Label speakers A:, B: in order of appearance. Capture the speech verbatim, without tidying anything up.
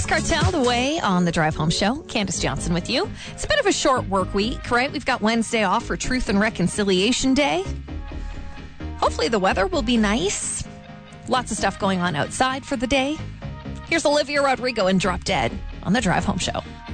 A: Vybz Kartel, The Way on the Drive Home Show. Candace Johnson with you. It's a bit of a short work week, right? We've got Wednesday off for Truth and Reconciliation Day. Hopefully the weather will be nice. Lots of stuff going on outside for the day. Here's Olivia Rodrigo and Drop Dead on the Drive Home Show.